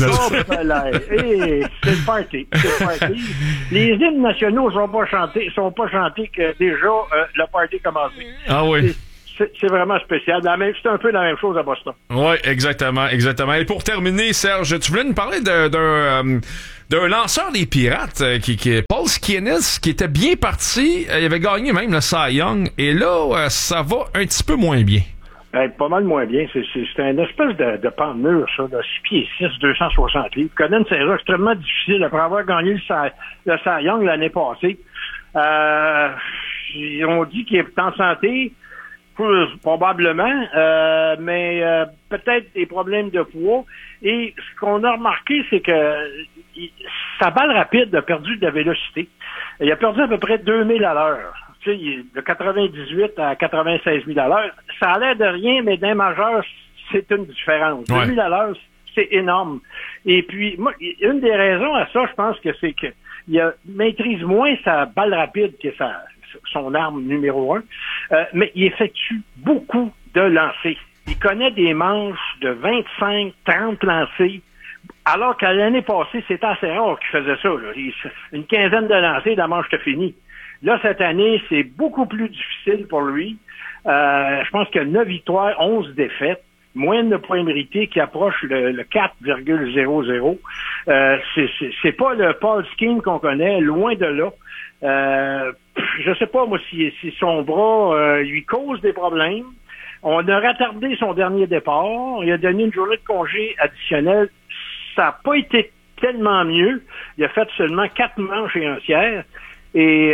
le party. C'est le party. Les hymnes nationaux sont pas chantés que déjà le party a commencé. Ah oui. C'est vraiment spécial. C'est un peu la même chose à Boston. Oui, exactement. Et pour terminer, Serge, tu voulais nous parler d'un lanceur des Pirates qui est Paul Skenes, qui était bien parti. Il avait gagné même le Cy Young. Et là, ça va un petit peu moins bien. Pas mal moins bien. C'est une espèce de pan de mur, ça, là, 6 pieds 6, 260 livres. Il connaît une saison extrêmement difficile après avoir gagné le Cy Young l'année passée. On dit qu'il est en santé. Probablement, mais peut-être des problèmes de poids. Et ce qu'on a remarqué, c'est que sa balle rapide a perdu de la vélocité. Il a perdu à peu près 2000 à l'heure. Tu sais, de 98 à 96 000 à l'heure. Ça a l'air de rien, mais d'un majeur, c'est une différence. 2000 à l'heure, c'est énorme. Et puis, moi, une des raisons à ça, je pense que c'est que il maîtrise moins sa balle rapide que son arme numéro 1, mais il effectue beaucoup de lancers. Il connaît des manches de 25, 30 lancers, alors qu'à l'année passée, c'était assez rare qu'il faisait ça. Là. Une quinzaine de lancers, la manche était finie. Là, cette année, c'est beaucoup plus difficile pour lui. Je pense qu'il y a 9 victoires, 11 défaites, moyenne de points mérités qui approche le 4,00. C'est pas le Paul Skenes qu'on connaît, loin de là. Je sais pas, moi, si son bras lui cause des problèmes. On a retardé son dernier départ. Il a donné une journée de congé additionnelle. Ça n'a pas été tellement mieux. Il a fait seulement 4 manches et un tiers et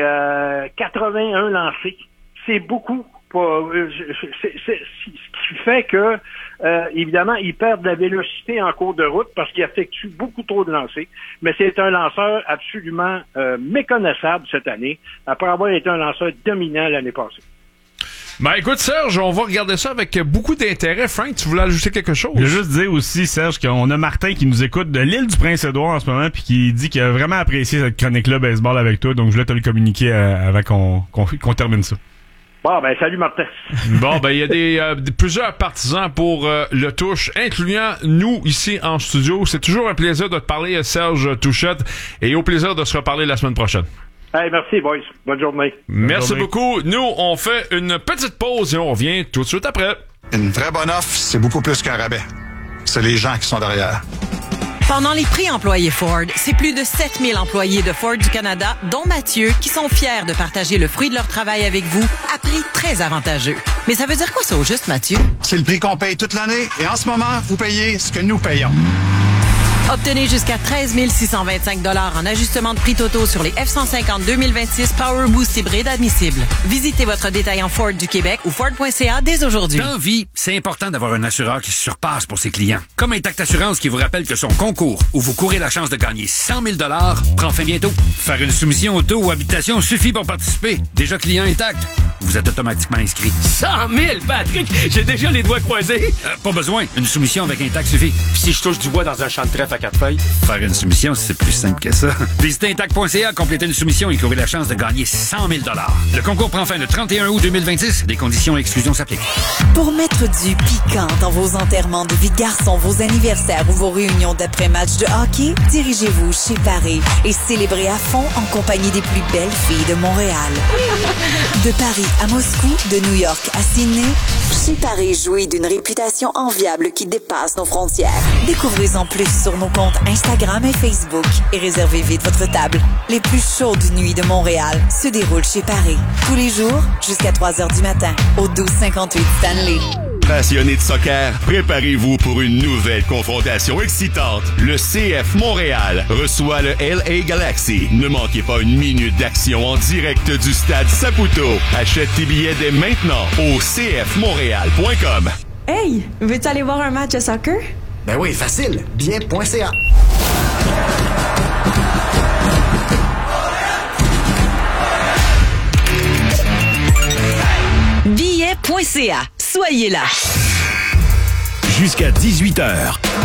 81 lancés. C'est beaucoup. Ce qui fait que, évidemment, il perd de la vélocité en cours de route parce qu'il effectue beaucoup trop de lancers. Mais c'est un lanceur absolument méconnaissable cette année, après avoir été un lanceur dominant l'année passée. Ben écoute Serge, on va regarder ça avec beaucoup d'intérêt. Frank, tu voulais ajouter quelque chose? Je veux juste dire aussi, Serge, qu'on a Martin qui nous écoute de l'île du Prince-Édouard en ce moment puis qui dit qu'il a vraiment apprécié cette chronique-là baseball avec toi. Donc je voulais te le communiquer avant qu'on termine ça. Bon, ben salut Martin. Bon, ben il y a plusieurs partisans pour le touche, incluant nous ici en studio. C'est toujours un plaisir de te parler, Serge Touchette, et au plaisir de se reparler la semaine prochaine. Hey, merci, boys. Bonne journée. Merci beaucoup. Nous, on fait une petite pause et on revient tout de suite après. Une vraie bonne offre, c'est beaucoup plus qu'un rabais. C'est les gens qui sont derrière. Pendant les prix employés Ford, c'est plus de 7000 employés de Ford du Canada, dont Mathieu, qui sont fiers de partager le fruit de leur travail avec vous à prix très avantageux. Mais ça veut dire quoi ça au juste, Mathieu? C'est le prix qu'on paye toute l'année et en ce moment, vous payez ce que nous payons. Obtenez jusqu'à 13 625 $ en ajustement de prix totaux sur les F-150 2026 Power Boost hybride admissibles. Visitez votre détaillant Ford du Québec ou Ford.ca dès aujourd'hui. Dans vie, c'est important d'avoir un assureur qui se surpasse pour ses clients. Comme Intact Assurance qui vous rappelle que son concours, où vous courez la chance de gagner 100 000 $, prend fin bientôt. Faire une soumission auto ou habitation suffit pour participer. Déjà client Intact, vous êtes automatiquement inscrit. 100 000, Patrick! J'ai déjà les doigts croisés. Pas besoin. Une soumission avec Intact suffit. Puis si je touche du bois dans un champ de trèfle à 4 feuilles? Faire une soumission, c'est plus simple que ça. Visitez Intact.ca, complétez une soumission et courez la chance de gagner 100 000 $. Le concours prend fin le 31 août 2026. Des conditions et exclusions s'appliquent. Pour mettre du piquant dans vos enterrements de vie de garçon, vos anniversaires ou vos réunions d'après-match de hockey, dirigez-vous chez Paris et célébrez à fond en compagnie des plus belles filles de Montréal. De Paris à Moscou, de New York à Sydney, chez Paris jouit d'une réputation enviable qui dépasse nos frontières. Découvrez-en plus sur nos comptes Instagram et Facebook et réservez vite votre table. Les plus chaudes nuits de Montréal se déroulent chez Paris. Tous les jours jusqu'à 3h du matin au 1258 Stanley. Passionnés de soccer, préparez-vous pour une nouvelle confrontation excitante. Le CF Montréal reçoit le LA Galaxy. Ne manquez pas une minute d'action en direct du stade Saputo. Achète tes billets dès maintenant au cfmontréal.com. Hey, veux-tu aller voir un match de soccer? Ben oui, facile. Bien.ca. Billet.ca. Soyez là. Jusqu'à 18h.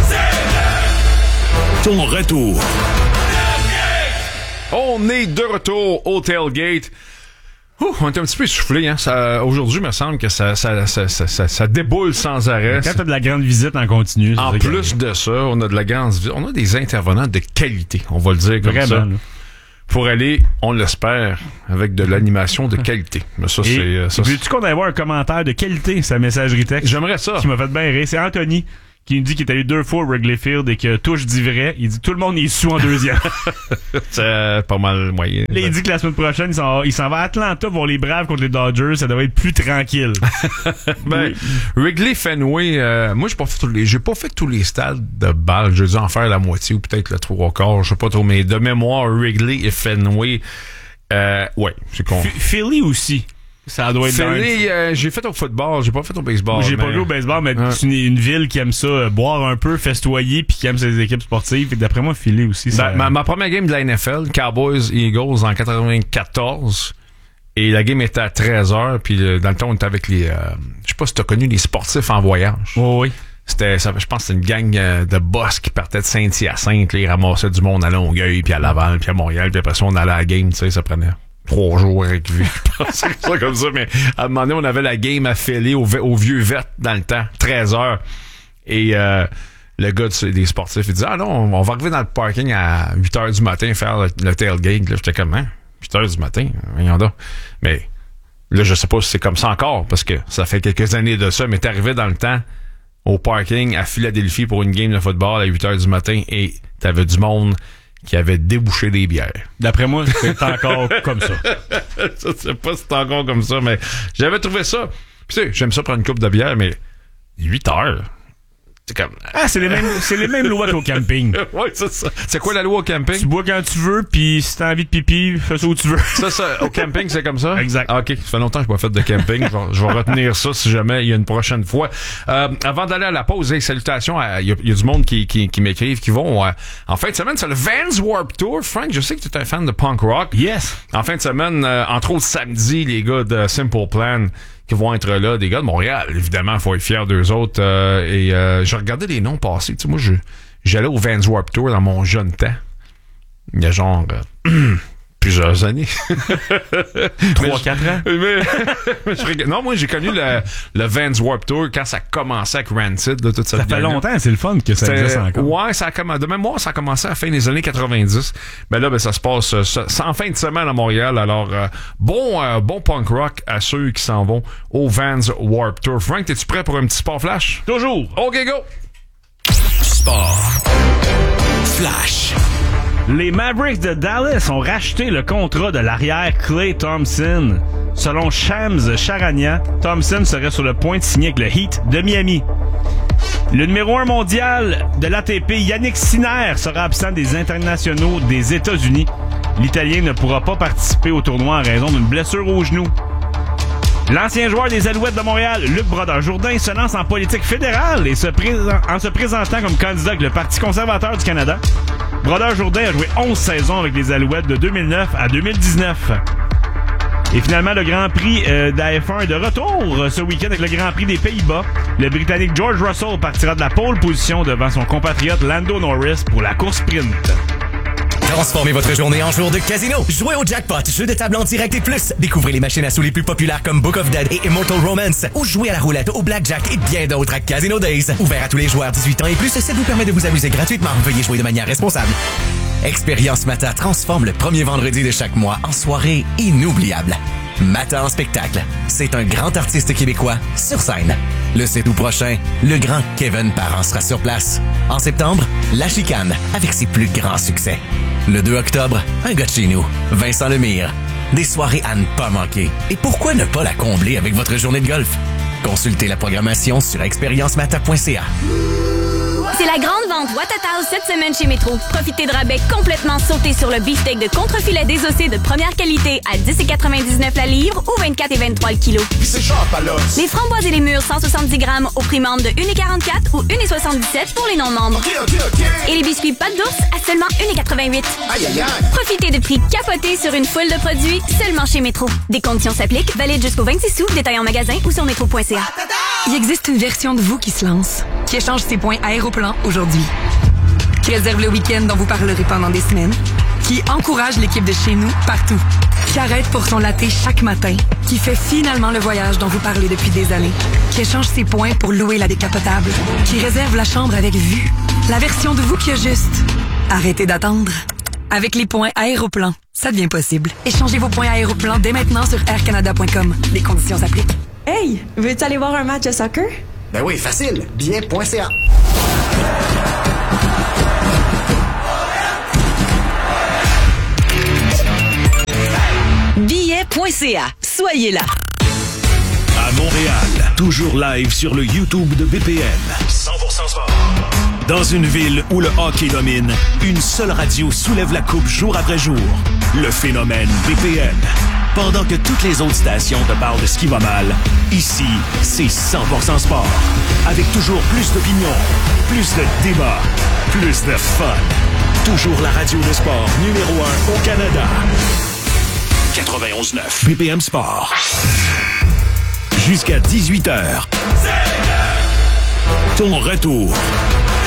Ton retour. On est de retour au tailgate. On est un petit peu essoufflé, hein. Aujourd'hui, il me semble que ça déboule sans arrêt. Quand t'as de la grande visite en continu. En plus de ça, on a de la grande visite. On a des intervenants de qualité, on va le dire comme ça. Là. Pour aller, on l'espère, avec de l'animation de qualité. Mais ça, veux-tu qu'on aille voir un commentaire de qualité, sa messagerie texte? J'aimerais ça. Qui m'a fait bien rire. C'est Anthony qui nous dit qu'il est allé 2 fois au Wrigley Field et que touche dit vrai. Il dit tout le monde est sous en deuxième. C'est pas mal moyen. Là, il dit que la semaine prochaine, il s'en va à Atlanta voir les Braves contre les Dodgers. Ça devrait être plus tranquille. Ben, Wrigley Fenway, moi, j'ai pas fait tous les stades de balle. J'ai dû en faire la moitié ou peut-être le 3/4. Je sais pas trop, mais de mémoire, Wrigley et Fenway, ouais, c'est con. Philly aussi. Ça doit être Philly, j'ai fait au football, j'ai pas fait au baseball. J'ai pas joué au baseball, mais c'est une ville qui aime ça, boire un peu, festoyer, puis qui aime ses équipes sportives. Et d'après moi, Philly aussi. Ça... Ma première game de la NFL, Cowboys-Eagles en 94, et la game était à 13h, puis dans le temps, on était avec les... je sais pas si t'as connu les sportifs en voyage. Oh, oui. Je pense que c'était une gang de boss qui partait de Saint-Hyacinthe, là, ils ramassaient du monde à Longueuil, puis à Laval, puis à Montréal, puis après ça, on allait à la game, tu sais, ça prenait 3 jours avec lui. C'est ça comme ça, mais à un moment donné, on avait la game à Philly au vieux vet dans le temps, 13h. Et le gars des sportifs, il dit « Ah non, on va arriver dans le parking à 8h du matin faire le tailgate. » Là, j'étais comme « Hein? 8h du matin? Voyons donc. » Mais là, je sais pas si c'est comme ça encore, parce que ça fait quelques années de ça, mais t'es arrivé dans le temps au parking à Philadelphie pour une game de football à 8h du matin et t'avais du monde qui avait débouché des bières. D'après moi, c'est encore comme ça. Je sais pas si c'est encore comme ça, mais j'avais trouvé ça. Puis tu sais, j'aime ça prendre une coupe de bière, mais 8 heures. C'est comme... c'est les mêmes lois qu'au camping. Ouais, c'est ça. C'est quoi la loi au camping? Tu bois quand tu veux, puis si t'as envie de pipi, fais ça où tu veux. Ça, au camping, c'est comme ça? Exact. Ah, OK. Ça fait longtemps que je n'ai pas fait de camping. Je vais retenir ça si jamais il y a une prochaine fois. Avant d'aller à la pause, salutations. Il y a du monde qui m'écrivent, qui vont... en fin de semaine, c'est le Vans Warped Tour. Frank, je sais que tu es un fan de punk rock. Yes. En fin de semaine, entre autres samedi, les gars de Simple Plan qui vont être là, des gars de Montréal, évidemment, il faut être fier d'eux autres. Je regardais les noms passer. Tu sais, moi, j'allais au Vans Warped Tour dans mon jeune temps. Il y a genre plusieurs années. 3-4 ans? Non, moi, j'ai connu le Vans Warped Tour quand ça commençait avec Rancid. Là, toute ça fait longtemps, c'est le fun que ça existe encore. Ouais, de mémoire, ça a commencé à la fin des années 90. Ben là, ça se passe en fin de semaine à Montréal. Alors, bon punk rock à ceux qui s'en vont au Vans Warped Tour. Frank, t'es-tu prêt pour un petit sport flash? Toujours! OK, go! Sport flash. Les Mavericks de Dallas ont racheté le contrat de l'arrière Klay Thompson. Selon Shams Charania, Thompson serait sur le point de signer avec le Heat de Miami. Le numéro 1 mondial de l'ATP, Yannick Sinner, sera absent des internationaux des États-Unis. L'Italien ne pourra pas participer au tournoi en raison d'une blessure au genou. L'ancien joueur des Alouettes de Montréal, Luc Brodeur-Jourdain, se lance en politique fédérale et en se présentant comme candidat avec le Parti conservateur du Canada. Brodeur-Jourdain a joué 11 saisons avec les Alouettes de 2009 à 2019. Et finalement, le Grand Prix de la F1 est de retour ce week-end avec le Grand Prix des Pays-Bas. Le Britannique George Russell partira de la pole position devant son compatriote Lando Norris pour la course sprint. Transformez votre journée en jour de casino. Jouez au jackpot, jeu de table en direct et plus. Découvrez les machines à sous les plus populaires comme Book of Dead et Immortal Romance. Ou jouez à la roulette, au blackjack et bien d'autres à Casino Days. Ouvert à tous les joueurs 18 ans et plus, ça vous permet de vous amuser gratuitement. Veuillez jouer de manière responsable. Expérience Mata transforme le premier vendredi de chaque mois en soirée inoubliable. Mata en spectacle. C'est un grand artiste québécois sur scène. Le 7 août prochain, le grand Kevin Parent sera sur place. En septembre, La Chicane avec ses plus grands succès. Le 2 octobre, un gars de chez nous, Vincent Lemire. Des soirées à ne pas manquer. Et pourquoi ne pas la combler avec votre journée de golf? Consultez la programmation sur expériencemata.ca. C'est la grande vente Watatao cette semaine chez Métro. Profitez de rabais complètement sautés sur le beefsteak de contre-filet désossé de première qualité à 10,99 la livre ou 24,23 le kilo. Les framboises et les mûres 170 grammes au prix membre de 1,44 ou 1,77 pour les non-membres. Et les biscuits pâte d'ours à seulement 1,88. Profitez de prix capotés sur une foule de produits seulement chez Métro. Des conditions s'appliquent, valide jusqu'au 26 août, détail en magasin ou sur métro.ca. Il existe une version de vous qui se lance, qui échange ses points Aéroplan aujourd'hui, qui réserve le week-end dont vous parlerez pendant des semaines, qui encourage l'équipe de chez nous partout, qui arrête pour son latte chaque matin, qui fait finalement le voyage dont vous parlez depuis des années, qui échange ses points pour louer la décapotable, qui réserve la chambre avec vue, la version de vous qui a juste arrêtez d'attendre. Avec les points Aéroplan, ça devient possible. Échangez vos points Aéroplan dès maintenant sur aircanada.com. Les conditions s'appliquent. Hey, veux-tu aller voir un match de soccer? Ben oui, facile. Bien.ca. Billet.ca. Soyez là. À Montréal, toujours live sur le YouTube de BPM. 100% sport. Dans une ville où le hockey domine, une seule radio soulève la coupe jour après jour. Le phénomène BPM. Pendant que toutes les autres stations te parlent de ce qui va mal, ici, c'est 100% sport. Avec toujours plus d'opinion, plus de débats, plus de fun. Toujours la radio de sport numéro 1 au Canada. 91.9 BPM Sport. Jusqu'à 18h. Ton retour